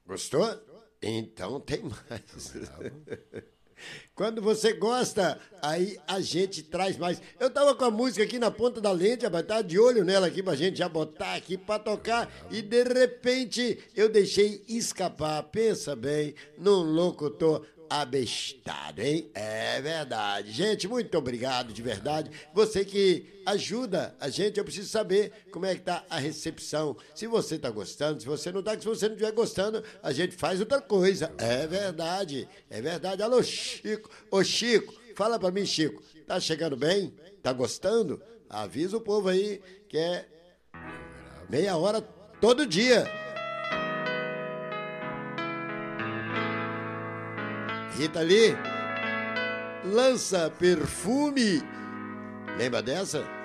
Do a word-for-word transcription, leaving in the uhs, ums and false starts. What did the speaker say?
Gostou? Então tem mais. Quando você gosta, aí a gente traz mais. Eu tava com a música aqui na ponta da lente, rapaz, tá de olho nela aqui pra gente já botar aqui pra tocar. E de repente eu deixei escapar. Pensa bem, num locutor abestado, hein? É verdade. Gente, muito obrigado, de verdade. Você que ajuda a gente, eu preciso saber como é que tá a recepção. Se você tá gostando, se você não tá, se você não estiver gostando, a gente faz outra coisa. É verdade, é verdade. Alô, Chico. Ô, Chico, fala pra mim, Chico. Tá chegando bem? Tá gostando? Avisa o povo aí que é meia hora todo dia. Rita Lee, lança perfume. Lembra dessa?